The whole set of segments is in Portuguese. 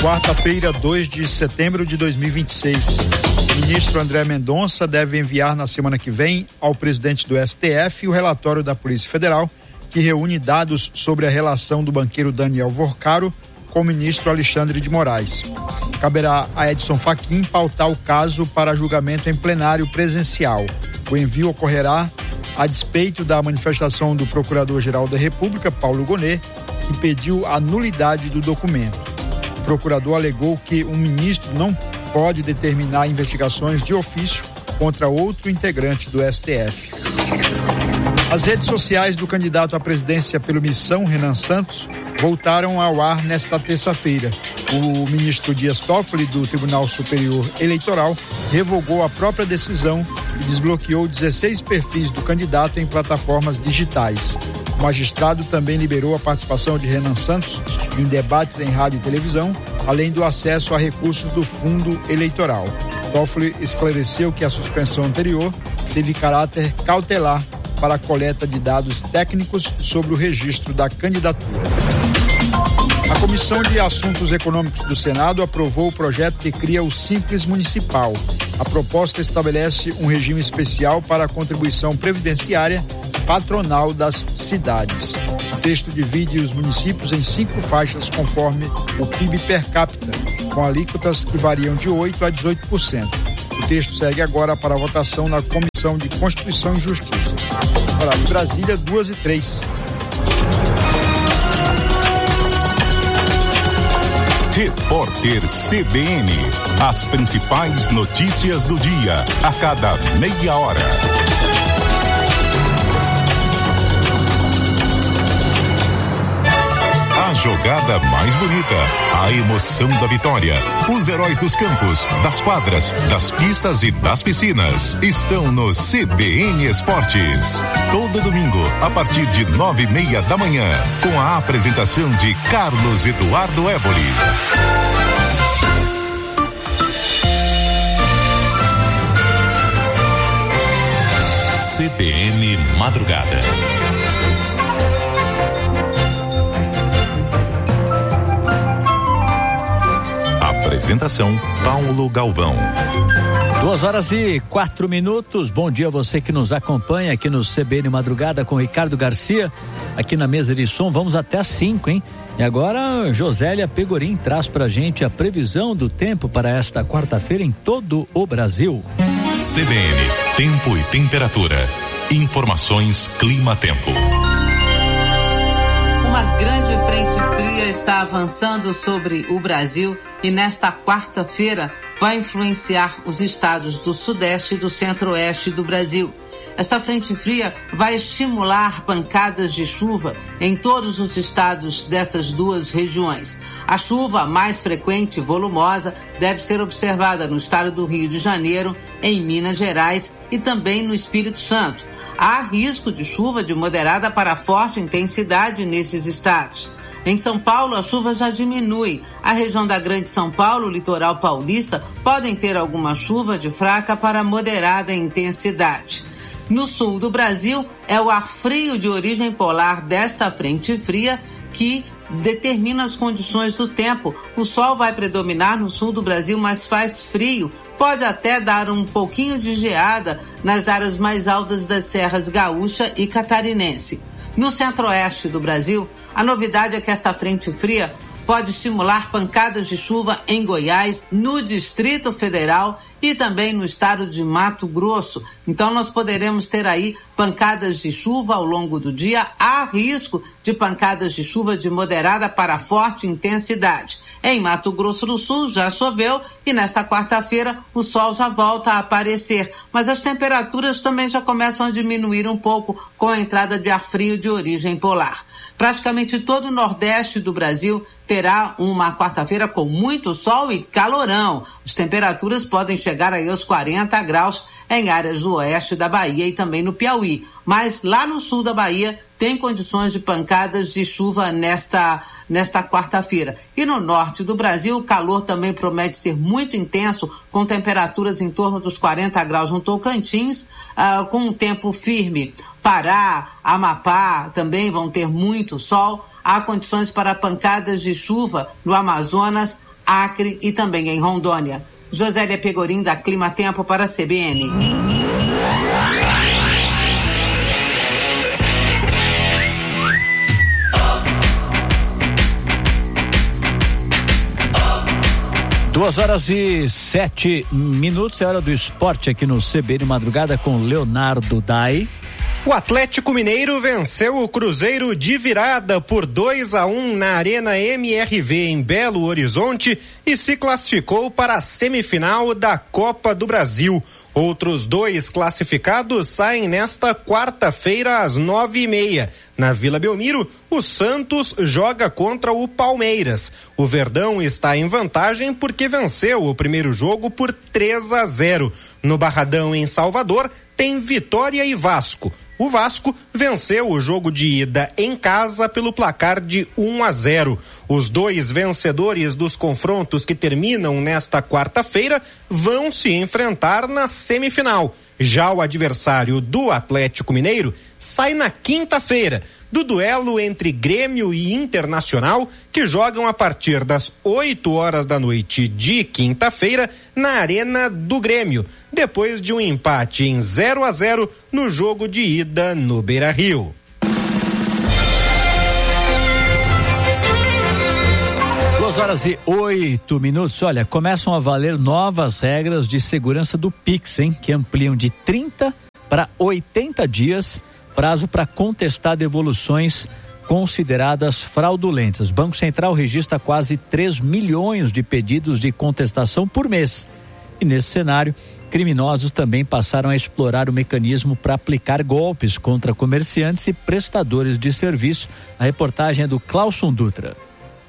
Quarta-feira, 2 de setembro de 2026. O ministro André Mendonça deve enviar na semana que vem ao presidente do STF o relatório da Polícia Federal, que reúne dados sobre a relação do banqueiro Daniel Vorcaro com o ministro Alexandre de Moraes. Caberá a Edson Fachin pautar o caso para julgamento em plenário presencial. O envio ocorrerá a despeito da manifestação do Procurador-Geral da República, Paulo Gonet, que pediu a nulidade do documento. O procurador alegou que um ministro não pode determinar investigações de ofício contra outro integrante do STF. As redes sociais do candidato à presidência pelo Missão, Renan Santos, voltaram ao ar nesta terça-feira. O ministro Dias Toffoli, do Tribunal Superior Eleitoral, revogou a própria decisão e desbloqueou 16 perfis do candidato em plataformas digitais. O magistrado também liberou a participação de Renan Santos em debates em rádio e televisão, além do acesso a recursos do fundo eleitoral. Toffoli esclareceu que a suspensão anterior teve caráter cautelar para a coleta de dados técnicos sobre o registro da candidatura. A Comissão de Assuntos Econômicos do Senado aprovou o projeto que cria o Simples Municipal. A proposta estabelece um regime especial para a contribuição previdenciária patronal das cidades. O texto divide os municípios em 5 faixas conforme o PIB per capita, com alíquotas que variam de 8% a 18%. O texto segue agora para a votação na Comissão de Constituição e Justiça. Para Brasília, 2h03. Repórter CBN. As principais notícias do dia, a cada meia hora. A jogada mais bonita, a emoção da vitória, os heróis dos campos, das quadras, das pistas e das piscinas estão no CBN Esportes. Todo domingo, a partir de 9h30 da manhã, com a apresentação de Carlos Eduardo Éboli. CBN Madrugada. Apresentação Paulo Galvão. 2h04. Bom dia a você que nos acompanha aqui no CBN Madrugada com Ricardo Garcia, aqui na mesa de som. Vamos até às 5, hein? E agora Josélia Pegorim traz pra gente a previsão do tempo para esta quarta-feira em todo o Brasil. CBN, tempo e temperatura. Informações Clima-Tempo. Uma grande frente fria está avançando sobre o Brasil e nesta quarta-feira vai influenciar os estados do Sudeste e do Centro-Oeste do Brasil. Esta frente fria vai estimular pancadas de chuva em todos os estados dessas duas regiões. A chuva mais frequente e volumosa deve ser observada no estado do Rio de Janeiro, em Minas Gerais e também no Espírito Santo. Há risco de chuva de moderada para forte intensidade nesses estados. Em São Paulo, a chuva já diminui. A região da Grande São Paulo, o litoral paulista, podem ter alguma chuva de fraca para moderada intensidade. No sul do Brasil, é o ar frio de origem polar desta frente fria que determina as condições do tempo. O sol vai predominar no sul do Brasil, mas faz frio. Pode até dar um pouquinho de geada nas áreas mais altas das serras gaúcha e catarinense. No centro-oeste do Brasil, a novidade é que esta frente fria pode estimular pancadas de chuva em Goiás, no Distrito Federal e também no estado de Mato Grosso. Então nós poderemos ter aí pancadas de chuva ao longo do dia. Há risco de pancadas de chuva de moderada para forte intensidade. Em Mato Grosso do Sul já choveu e nesta quarta-feira o sol já volta a aparecer, mas as temperaturas também já começam a diminuir um pouco com a entrada de ar frio de origem polar. Praticamente todo o nordeste do Brasil terá uma quarta-feira com muito sol e calorão. As temperaturas podem chegar aí aos 40 graus em áreas do oeste da Bahia e também no Piauí. Mas lá no sul da Bahia tem condições de pancadas de chuva nesta quarta-feira. E no norte do Brasil, o calor também promete ser muito intenso, com temperaturas em torno dos 40 graus no Tocantins, com um tempo firme. Pará, Amapá também vão ter muito sol. Há condições para pancadas de chuva no Amazonas, Acre e também em Rondônia. Josélia Pegorim, da Clima Tempo para a CBN. Duas horas e 7 minutos, é hora do esporte aqui no CBN Madrugada com Leonardo Dai. O Atlético Mineiro venceu o Cruzeiro de virada por 2-1 na Arena MRV em Belo Horizonte e se classificou para a semifinal da Copa do Brasil. Outros 2 classificados saem nesta quarta-feira às 9h30. Na Vila Belmiro, o Santos joga contra o Palmeiras. O Verdão está em vantagem porque venceu o primeiro jogo por 3-0. No Barradão, em Salvador, tem Vitória e Vasco. O Vasco venceu o jogo de ida em casa pelo placar de 1-0. Os 2 vencedores dos confrontos que terminam nesta quarta-feira vão se enfrentar na semifinal. Já o adversário do Atlético Mineiro sai na quinta-feira, do duelo entre Grêmio e Internacional, que jogam a partir das 8h da noite de quinta-feira na Arena do Grêmio, depois de um empate em 0-0 no jogo de ida no Beira-Rio. Horas e 8 minutos. Olha, começam a valer novas regras de segurança do Pix, hein? Que ampliam de 30 para 80 dias prazo para contestar devoluções consideradas fraudulentas. O Banco Central registra quase 3 milhões de pedidos de contestação por mês. E nesse cenário, criminosos também passaram a explorar o mecanismo para aplicar golpes contra comerciantes e prestadores de serviço. A reportagem é do Clauson Dutra.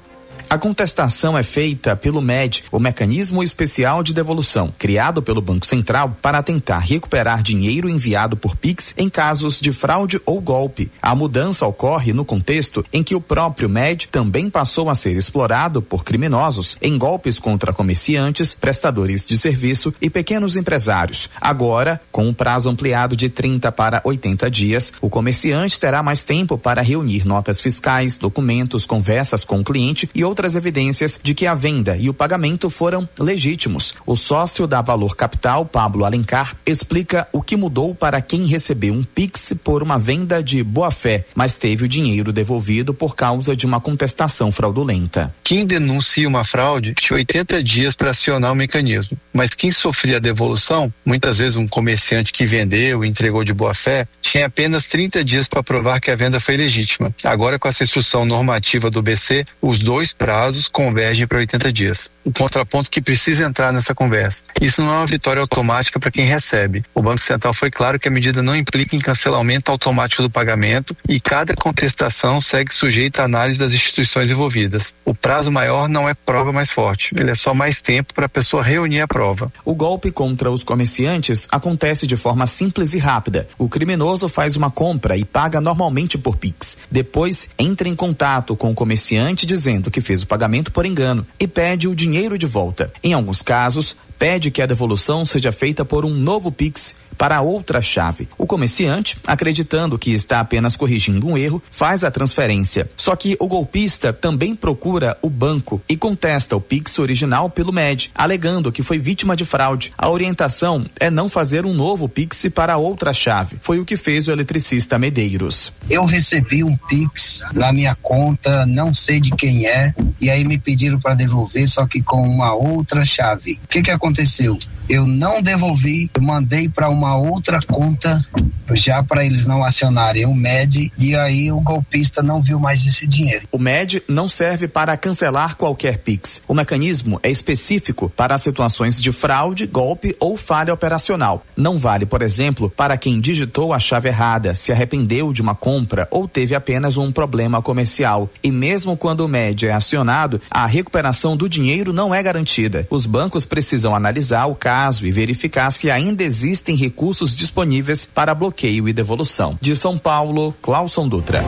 A contestação é feita pelo MED, o Mecanismo Especial de Devolução, criado pelo Banco Central para tentar recuperar dinheiro enviado por Pix em casos de fraude ou golpe. A mudança ocorre no contexto em que o próprio MED também passou a ser explorado por criminosos em golpes contra comerciantes, prestadores de serviço e pequenos empresários. Agora, com o prazo ampliado de 30 para 80 dias, o comerciante terá mais tempo para reunir notas fiscais, documentos, conversas com o cliente e outras evidências de que a venda e o pagamento foram legítimos. O sócio da Valor Capital, Pablo Alencar, explica o que mudou para quem recebeu um Pix por uma venda de boa-fé, mas teve o dinheiro devolvido por causa de uma contestação fraudulenta. Quem denuncia uma fraude tinha 80 dias para acionar o mecanismo, mas quem sofria a devolução, muitas vezes um comerciante que vendeu e entregou de boa-fé, tinha apenas 30 dias para provar que a venda foi legítima. Agora, com essa instrução normativa do BC, os 2 prazos convergem para 80 dias. O contraponto que precisa entrar nessa conversa. Isso não é uma vitória automática para quem recebe. O Banco Central foi claro que a medida não implica em cancelamento automático do pagamento e cada contestação segue sujeita à análise das instituições envolvidas. O prazo maior não é prova mais forte, ele é só mais tempo para a pessoa reunir a prova. O golpe contra os comerciantes acontece de forma simples e rápida. O criminoso faz uma compra e paga normalmente por Pix. Depois, entra em contato com o comerciante dizendo que fez o pagamento por engano e pede o dinheiro de volta. Em alguns casos, pede que a devolução seja feita por um novo Pix para outra chave. O comerciante, acreditando que está apenas corrigindo um erro, faz a transferência. Só que o golpista também procura o banco e contesta o Pix original pelo MED, alegando que foi vítima de fraude. A orientação é não fazer um novo Pix para outra chave. Foi o que fez o eletricista Medeiros. Eu recebi um Pix na minha conta, não sei de quem é, e aí me pediram para devolver, só que com uma outra chave. O que aconteceu? Eu não devolvi, eu mandei para uma outra conta já para eles não acionarem o MED e aí o golpista não viu mais esse dinheiro. O MED não serve para cancelar qualquer Pix. O mecanismo é específico para situações de fraude, golpe ou falha operacional. Não vale, por exemplo, para quem digitou a chave errada, se arrependeu de uma compra ou teve apenas um problema comercial. E mesmo quando o MED é acionado, a recuperação do dinheiro não é garantida. Os bancos precisam analisar o caso e verificar se ainda existem recursos disponíveis para bloqueio e devolução. De São Paulo, Clauson Dutra.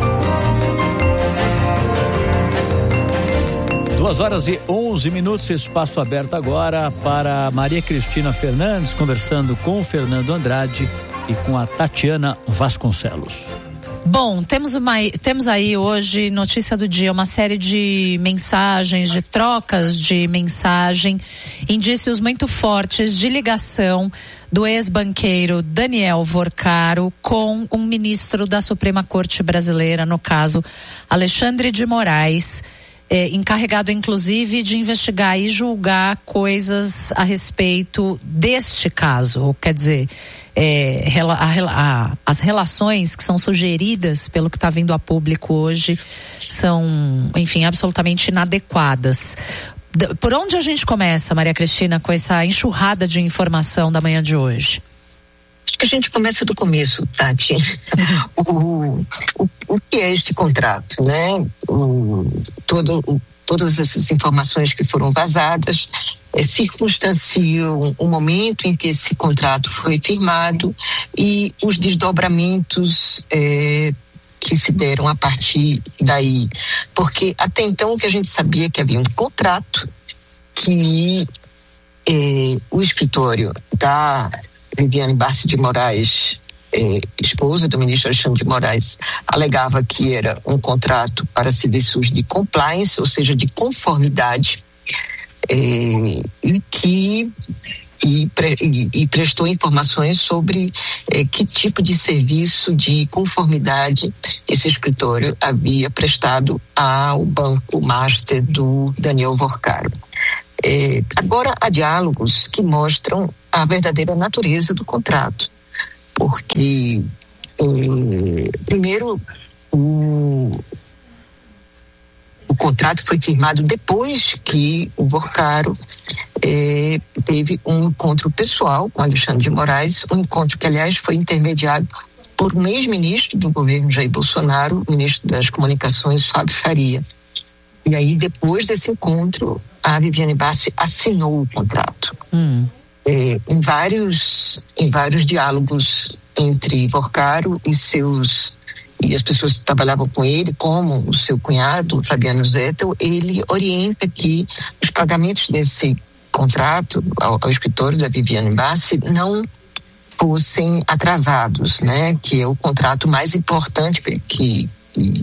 2h11, espaço aberto agora para Maria Cristina Fernandes, conversando com o Fernando Andrade e com a Tatiana Vasconcelos. Bom, temos aí hoje, notícia do dia, uma série de mensagens, de trocas de mensagem, indícios muito fortes de ligação do ex-banqueiro Daniel Vorcaro com um ministro da Suprema Corte Brasileira, no caso Alexandre de Moraes, encarregado inclusive de investigar e julgar coisas a respeito deste caso, quer dizer, as relações que são sugeridas pelo que está vindo a público hoje são, enfim, absolutamente inadequadas. Por onde a gente começa, Maria Cristina, com essa enxurrada de informação da manhã de hoje? Acho que a gente começa do começo, Tati. O que é este contrato, né? Todas essas informações que foram vazadas circunstanciam o momento em que esse contrato foi firmado e os desdobramentos que se deram a partir daí. Porque até então o que a gente sabia é que havia um contrato que o escritório da Viviane Bassi de Moraes, esposa do ministro Alexandre de Moraes, alegava que era um contrato para serviços de compliance, ou seja, de conformidade, e prestou informações sobre que tipo de serviço de conformidade esse escritório havia prestado ao Banco Master do Daniel Vorcaro. Agora há diálogos que mostram a verdadeira natureza do contrato, porque primeiro o contrato foi firmado depois que o Vorcaro teve um encontro pessoal com Alexandre de Moraes, um encontro que, aliás, foi intermediado por um ex-ministro do governo Jair Bolsonaro, o ministro das Comunicações, Fábio Faria. E aí, depois desse encontro, a Viviane Bassi assinou o contrato. Em vários diálogos entre Vorcaro e as pessoas que trabalhavam com ele, como o seu cunhado, Fabiano Zettel, ele orienta que os pagamentos desse contrato ao escritório da Viviane Bassi não fossem atrasados, né? Que é o contrato mais importante que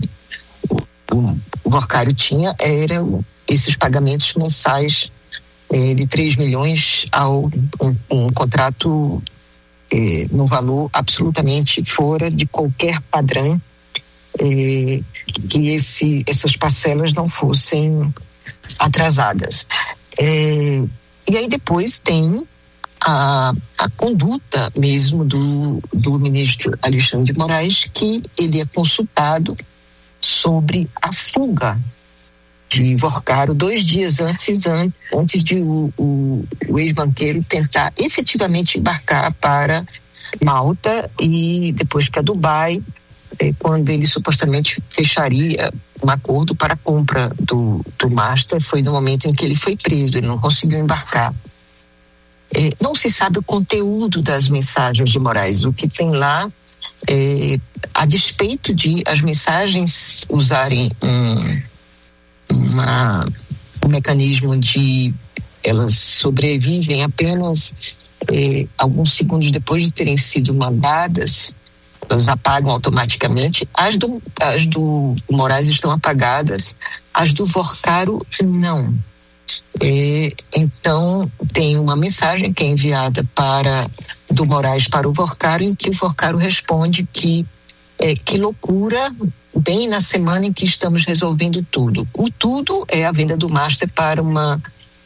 o Vorcaro tinha, eram esses pagamentos mensais de 3 milhões um contrato no valor absolutamente fora de qualquer padrão, que essas parcelas não fossem atrasadas. E aí depois tem a conduta mesmo do ministro Alexandre de Moraes, que ele é consultado sobre a fuga de Vorcaro 2 dias antes de o ex-banqueiro tentar efetivamente embarcar para Malta e depois para Dubai, quando ele supostamente fecharia um acordo para a compra do Master. Foi no momento em que ele foi preso, ele não conseguiu embarcar. Não se sabe o conteúdo das mensagens de Moraes. O que tem lá, a despeito de as mensagens usarem um mecanismo de elas sobrevivem apenas alguns segundos depois de terem sido mandadas, elas apagam automaticamente. As do Moraes estão apagadas, as do Vorcaro não. Então tem uma mensagem que é enviada do Moraes para o Vorcaro, em que o Vorcaro responde que loucura, bem na semana em que estamos resolvendo tudo. O tudo é a venda do Master para uma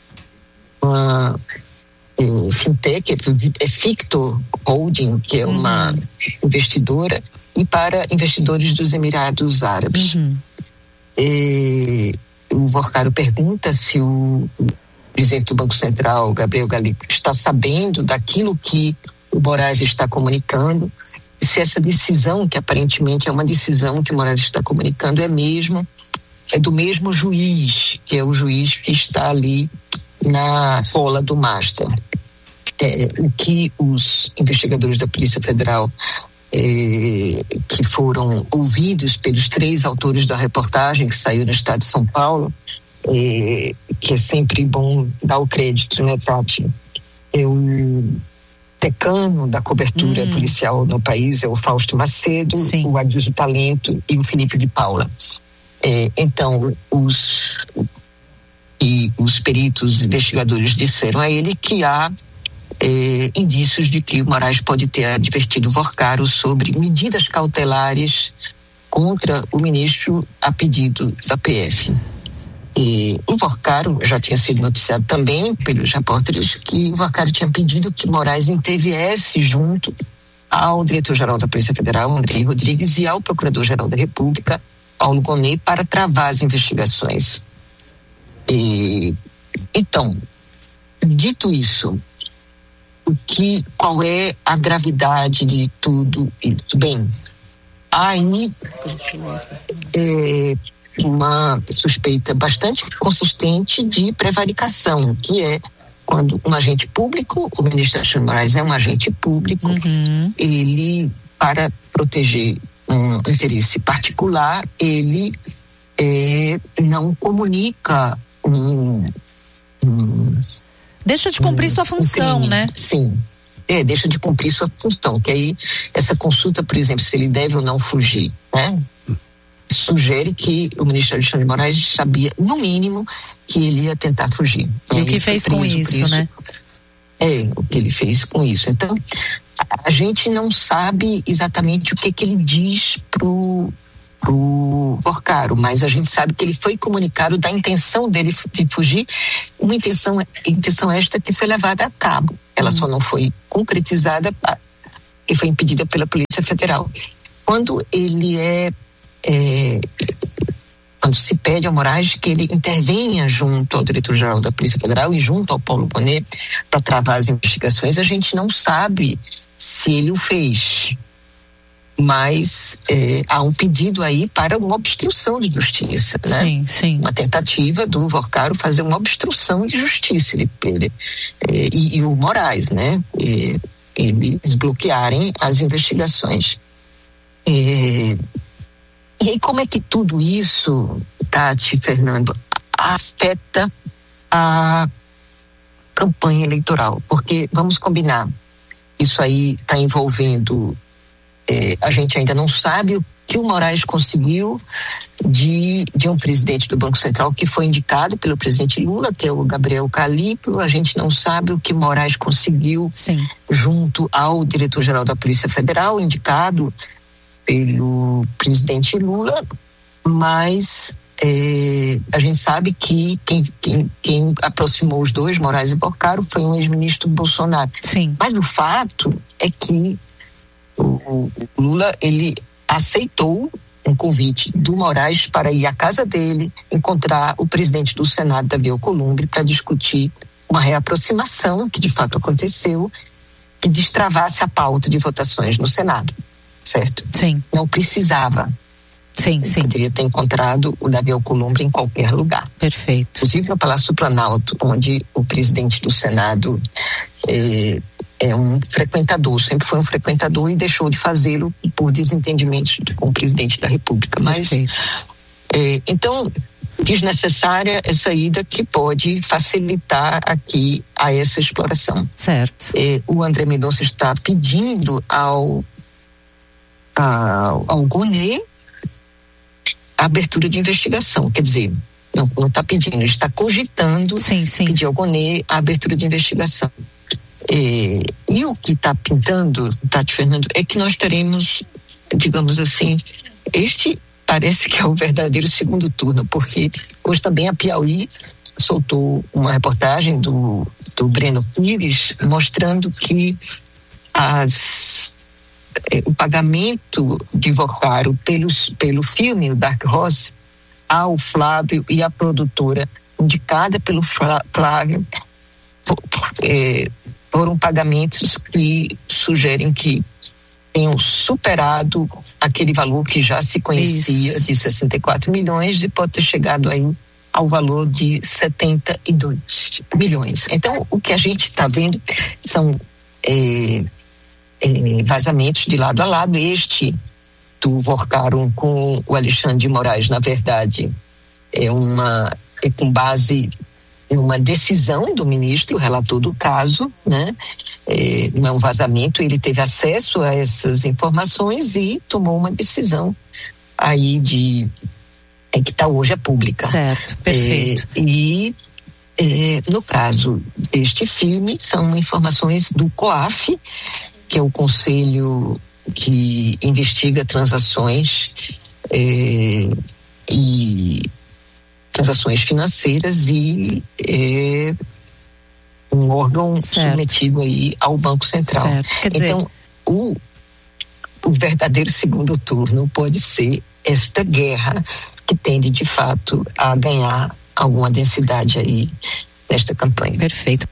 fintech, Fictor Holding, que é uma investidora, e para investidores dos Emirados Árabes. O Vorcaro pergunta se o presidente do Banco Central, Gabriel Galípolo, está sabendo daquilo que o Moraes está comunicando, se essa decisão, que aparentemente é uma decisão que o Moraes está comunicando, é do mesmo juiz, que é o juiz que está ali na cola do Master. O que os investigadores da Polícia Federal, que foram ouvidos pelos 3 autores da reportagem que saiu no estado de São Paulo, que é sempre bom dar o crédito, né, Tati? decano da cobertura policial no país é o Fausto Macedo, o Adilson Talento e o Felipe de Paula. Então, os peritos investigadores disseram a ele que há indícios de que o Moraes pode ter advertido Vorcaro sobre medidas cautelares contra o ministro a pedido da PF. E o Vorcaro já tinha sido noticiado também pelos repórteres que o Vorcaro tinha pedido que Moraes interviesse junto ao diretor-geral da Polícia Federal, Andrei Rodrigues, e ao procurador-geral da República, Paulo Gonet, para travar as investigações. Então, dito isso, qual é a gravidade de tudo isso? Bem, há aí uma suspeita bastante consistente de prevaricação, que é quando um agente público, o ministro Alexandre de Moraes é um agente público, ele, para proteger um interesse particular, ele não comunica deixa de cumprir sua função, né? Sim. Deixa de cumprir sua função, que aí essa consulta, por exemplo, se ele deve ou não fugir, né? Sugere que o ministro Alexandre de Moraes sabia, no mínimo, que ele ia tentar fugir. E o que fez com isso, né? O que ele fez com isso. Então, a gente não sabe exatamente o que ele diz pro Vorcaro, mas a gente sabe que ele foi comunicado da intenção dele de fugir, uma intenção esta que foi levada a cabo. Ela só não foi concretizada e foi impedida pela Polícia Federal. Quando quando se pede ao Moraes que ele intervenha junto ao diretor-geral da Polícia Federal e junto ao Paulo Gonet para travar as investigações, a gente não sabe se ele o fez. Mas há um pedido aí para uma obstrução de justiça, né? Sim. Uma tentativa do Vorcaro fazer uma obstrução de justiça e o Moraes, né? Eles bloquearem as investigações. E aí, como é que tudo isso, Tati, Fernando, afeta a campanha eleitoral? Porque, vamos combinar, isso aí está envolvendo, a gente ainda não sabe o que o Moraes conseguiu de um presidente do Banco Central que foi indicado pelo presidente Lula, que é o Gabriel Calippo. A gente não sabe o que Moraes conseguiu junto ao diretor-geral da Polícia Federal, indicado pelo presidente Lula, mas a gente sabe que quem aproximou os dois, Moraes e Vorcaro, foi um ex-ministro Bolsonaro. Mas o fato é que o Lula, ele aceitou um convite do Moraes para ir à casa dele, encontrar o presidente do Senado, Davi Alcolumbre, para discutir uma reaproximação, que de fato aconteceu, e destravasse a pauta de votações no Senado. Certo? Não precisava. Poderia ter encontrado o Davi Alcolumbre em qualquer lugar. Perfeito. Inclusive no Palácio Planalto, onde o presidente do Senado é um frequentador, sempre foi um frequentador e deixou de fazê-lo por desentendimentos com o presidente da República. Mas, então, desnecessária essa ida que pode facilitar aqui a essa exploração. Certo. O André Mendonça está pedindo ao Gonet a abertura de investigação, quer dizer, não está pedindo, está cogitando pedir ao Gonet a abertura de investigação. E o que está pintando, Tati, Fernando, é que nós teremos, digamos assim, este parece que é o verdadeiro segundo turno, porque hoje também a Piauí soltou uma reportagem do Breno Pires mostrando que o pagamento de Vorcaro pelo filme, o Dark Horse, ao Flávio e à produtora indicada pelo Flávio, foram pagamentos que sugerem que tenham superado aquele valor que já se conhecia de 64 milhões e pode ter chegado aí ao valor de 72 milhões. Então, o que a gente está vendo são vazamentos de lado a lado. Este do Vorcaro com o Alexandre de Moraes, na verdade, é com base uma decisão do ministro, o relator do caso, né? Não é um vazamento, ele teve acesso a essas informações e tomou uma decisão aí que está hoje pública. Certo, perfeito. No caso deste filme, são informações do COAF, que é o Conselho que investiga transações e transações financeiras e um órgão submetido aí ao Banco Central. Quer dizer... Então, o verdadeiro segundo turno pode ser esta guerra que tende de fato a ganhar alguma densidade aí nesta campanha. Perfeito.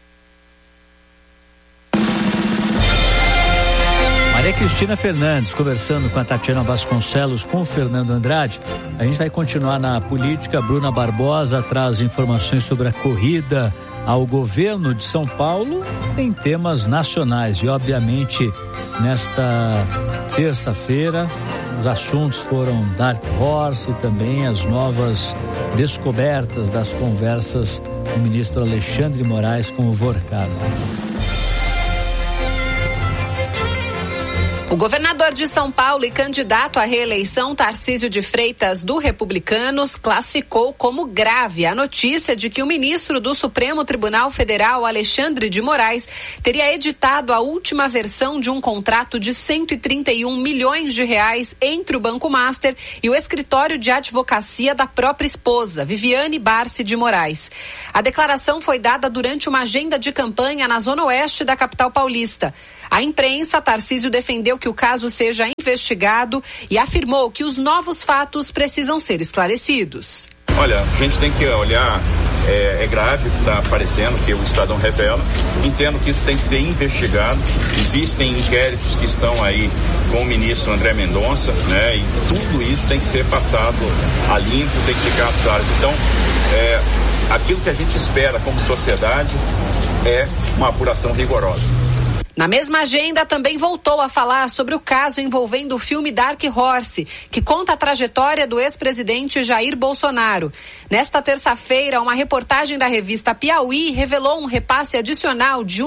Maria Cristina Fernandes conversando com a Tatiana Vasconcelos, com o Fernando Andrade. A gente vai continuar na política. Bruna Barbosa traz informações sobre a corrida ao governo de São Paulo em temas nacionais. E obviamente nesta terça-feira os assuntos foram Dark Horse e também as novas descobertas das conversas do ministro Alexandre de Moraes com o Vorcado. O governador de São Paulo e candidato à reeleição, Tarcísio de Freitas, do Republicanos, classificou como grave a notícia de que o ministro do Supremo Tribunal Federal, Alexandre de Moraes, teria editado a última versão de um contrato de 131 milhões de reais entre o Banco Master e o escritório de advocacia da própria esposa, Viviane Barsi de Moraes. A declaração foi dada durante uma agenda de campanha na zona oeste da capital paulista. A imprensa, Tarcísio defendeu que o caso seja investigado e afirmou que os novos fatos precisam ser esclarecidos. Olha, a gente tem que olhar, é grave o que está aparecendo, que o Estadão revela. Entendo que isso tem que ser investigado. Existem inquéritos que estão aí com o ministro André Mendonça, né? E tudo isso tem que ser passado a limpo, tem que ficar às claras. Então, aquilo que a gente espera como sociedade é uma apuração rigorosa. Na mesma agenda, também voltou a falar sobre o caso envolvendo o filme Dark Horse, que conta a trajetória do ex-presidente Jair Bolsonaro. Nesta terça-feira, uma reportagem da revista Piauí revelou um repasse adicional de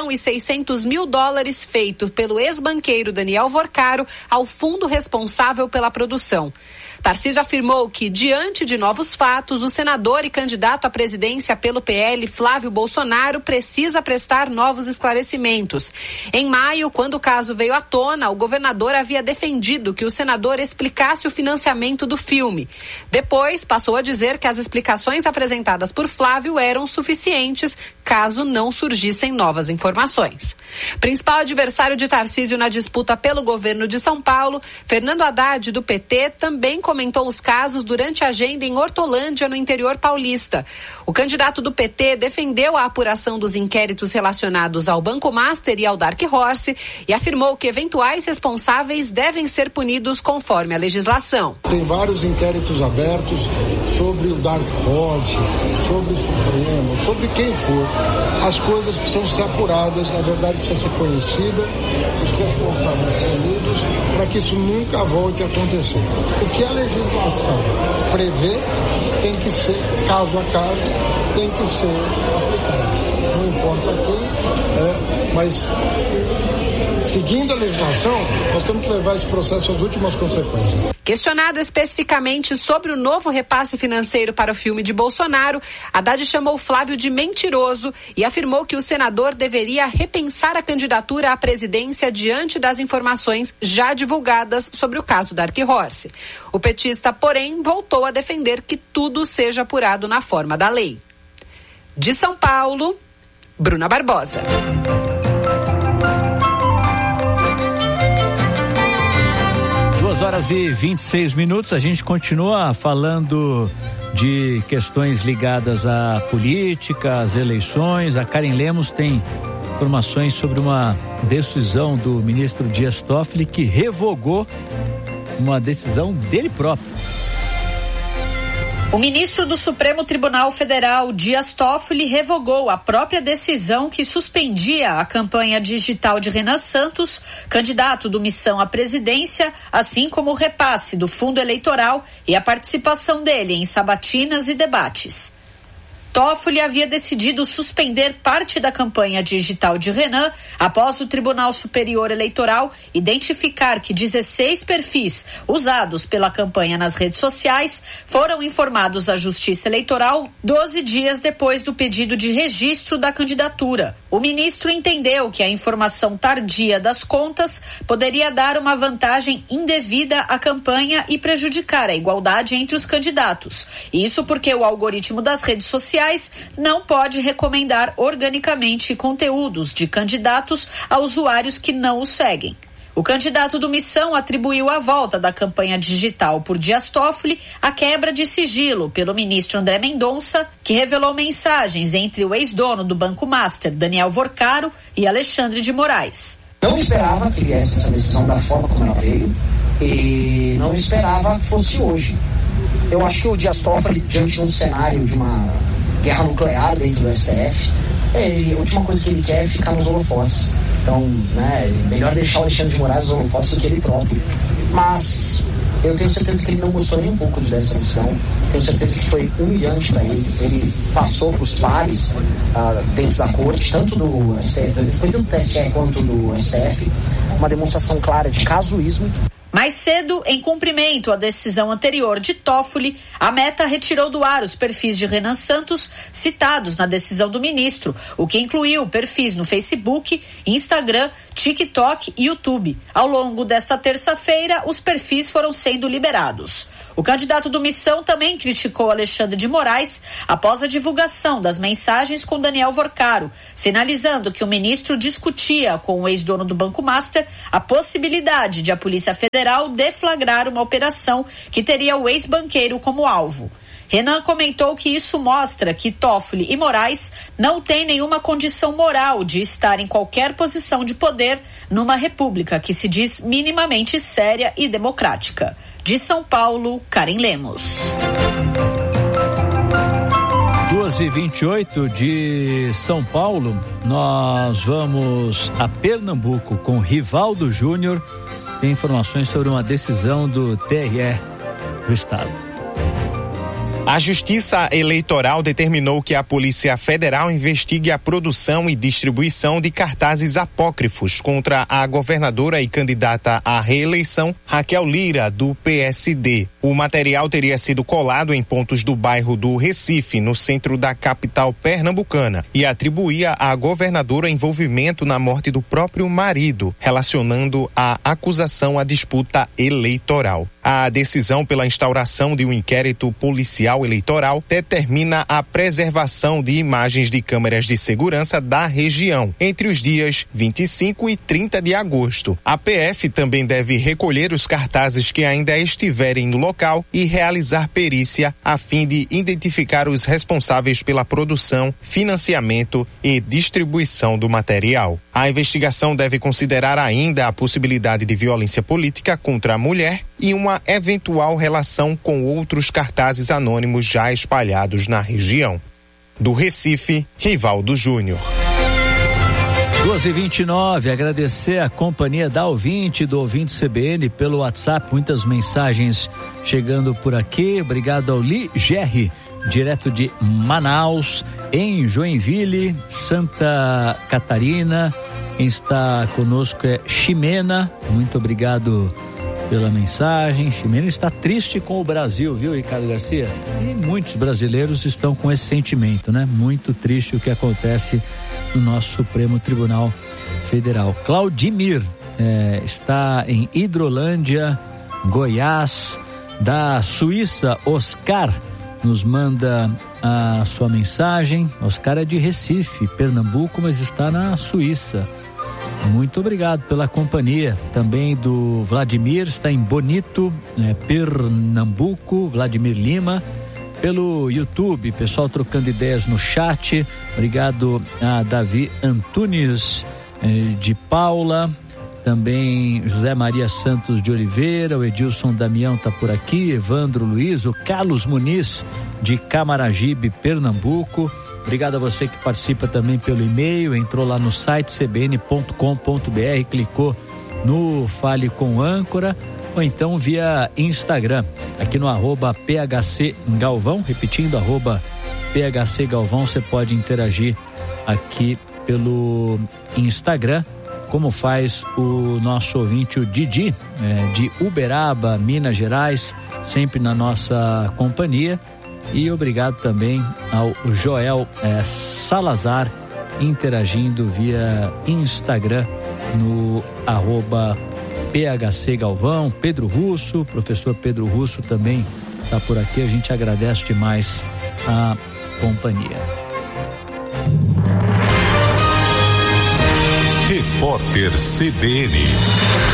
$1.600.000 feito pelo ex-banqueiro Daniel Vorcaro ao fundo responsável pela produção. Tarcísio afirmou que, diante de novos fatos, o senador e candidato à presidência pelo PL, Flávio Bolsonaro, precisa prestar novos esclarecimentos. Em maio, quando o caso veio à tona, o governador havia defendido que o senador explicasse o financiamento do filme. Depois, passou a dizer que as explicações apresentadas por Flávio eram suficientes, caso não surgissem novas informações. Principal adversário de Tarcísio na disputa pelo governo de São Paulo, Fernando Haddad, do PT, também comentou os casos durante a agenda em Hortolândia, no interior paulista. O candidato do PT defendeu a apuração dos inquéritos relacionados ao Banco Master e ao Dark Horse e afirmou que eventuais responsáveis devem ser punidos conforme a legislação. Tem vários inquéritos abertos sobre o Dark Horse, sobre o Supremo, sobre quem for. As coisas precisam ser apuradas, a verdade precisa ser conhecida, os responsáveis punidos, para que isso nunca volte a acontecer. O que a legislação prevê tem que ser, caso a caso, tem que ser aplicado. Não importa quem, mas seguindo a legislação, nós temos que levar esse processo às últimas consequências. Questionado especificamente sobre o novo repasse financeiro para o filme de Bolsonaro, Haddad chamou Flávio de mentiroso e afirmou que o senador deveria repensar a candidatura à presidência diante das informações já divulgadas sobre o caso Dark Horse. O petista, porém, voltou a defender que tudo seja apurado na forma da lei. De São Paulo, Bruna Barbosa. 2h26. A gente continua falando de questões ligadas à política, às eleições. A Karen Lemos tem informações sobre uma decisão do ministro Dias Toffoli que revogou uma decisão dele próprio. O ministro do Supremo Tribunal Federal, Dias Toffoli, revogou a própria decisão que suspendia a campanha digital de Renan Santos, candidato do Missão à presidência, assim como o repasse do fundo eleitoral e a participação dele em sabatinas e debates. Toffoli havia decidido suspender parte da campanha digital de Renan após o Tribunal Superior Eleitoral identificar que 16 perfis usados pela campanha nas redes sociais foram informados à Justiça Eleitoral 12 dias depois do pedido de registro da candidatura. O ministro entendeu que a informação tardia das contas poderia dar uma vantagem indevida à campanha e prejudicar a igualdade entre os candidatos. Isso porque o algoritmo das redes sociais não pode recomendar organicamente conteúdos de candidatos a usuários que não os seguem. O candidato do Missão atribuiu a volta da campanha digital por Dias Toffoli à quebra de sigilo pelo ministro André Mendonça, que revelou mensagens entre o ex-dono do Banco Master, Daniel Vorcaro, e Alexandre de Moraes. Não esperava que viesse essa decisão da forma como ela veio e não esperava que fosse hoje. Eu acho que o Dias Toffoli, diante de um cenário de uma guerra nuclear dentro do STF, a última coisa que ele quer é ficar nos holofotes. Então, melhor deixar o Alexandre de Moraes nos holofotes do que ele próprio. Mas eu tenho certeza que ele não gostou nem um pouco dessa decisão. Tenho certeza que foi humilhante para ele. Ele passou para os pares dentro da corte, tanto do TSE quanto do STF, uma demonstração clara de casuísmo. Mais cedo, em cumprimento à decisão anterior de Toffoli, a Meta retirou do ar os perfis de Renan Santos citados na decisão do ministro, o que incluiu perfis no Facebook, Instagram, TikTok e YouTube. Ao longo desta terça-feira, os perfis foram sendo liberados. O candidato do Missão também criticou Alexandre de Moraes após a divulgação das mensagens com Daniel Vorcaro, sinalizando que o ministro discutia com o ex-dono do Banco Master a possibilidade de a Polícia Federal deflagrar uma operação que teria o ex-banqueiro como alvo. Renan comentou que isso mostra que Toffoli e Moraes não têm nenhuma condição moral de estar em qualquer posição de poder numa república que se diz minimamente séria e democrática. De São Paulo, Karen Lemos. 2h28 de São Paulo, nós vamos a Pernambuco com Rivaldo Júnior. Tem informações sobre uma decisão do TRE do estado. A Justiça Eleitoral determinou que a Polícia Federal investigue a produção e distribuição de cartazes apócrifos contra a governadora e candidata à reeleição, Raquel Lira, do PSD. O material teria sido colado em pontos do bairro do Recife, no centro da capital pernambucana, e atribuía à governadora envolvimento na morte do próprio marido, relacionando a acusação à disputa eleitoral. A decisão pela instauração de um inquérito policial eleitoral determina a preservação de imagens de câmeras de segurança da região entre os dias 25 e 30 de agosto. A PF também deve recolher os cartazes que ainda estiverem no local e realizar perícia a fim de identificar os responsáveis pela produção, financiamento e distribuição do material. A investigação deve considerar ainda a possibilidade de violência política contra a mulher e uma eventual relação com outros cartazes anônimos já espalhados na região. Do Recife, Rivaldo Júnior. 2h29, agradecer a companhia da ouvinte, do ouvinte CBN pelo WhatsApp, muitas mensagens chegando por aqui. Obrigado ao Li Gerri, direto de Manaus, em Joinville, Santa Catarina. Quem está conosco é Ximena, muito obrigado pela mensagem. Ximena está triste com o Brasil, viu, Ricardo Garcia? E muitos brasileiros estão com esse sentimento, né? Muito triste o que acontece no nosso Supremo Tribunal Federal. Claudimir está em Hidrolândia, Goiás. Da Suíça, Oscar nos manda a sua mensagem. Oscar é de Recife, Pernambuco, mas está na Suíça. Muito obrigado pela companhia. Também do Vladimir, está em Bonito, Pernambuco, Vladimir Lima. Pelo YouTube, pessoal trocando ideias no chat. Obrigado a Davi Antunes de Paula. Também José Maria Santos de Oliveira, o Edilson Damião está por aqui, Evandro Luiz, o Carlos Muniz de Camaragibe, Pernambuco. Obrigado a você que participa também pelo e-mail, entrou lá no site cbn.com.br, clicou no Fale com Âncora, ou então via Instagram, aqui no @PHC Galvão, repetindo, PHC Galvão. Você pode interagir aqui pelo Instagram, como faz o nosso ouvinte, o Didi, de Uberaba, Minas Gerais, sempre na nossa companhia. E obrigado também ao Joel Salazar, interagindo via Instagram no @PHC Galvão. Pedro Russo, professor Pedro Russo também está por aqui. A gente agradece demais a companhia. Repórter CBN.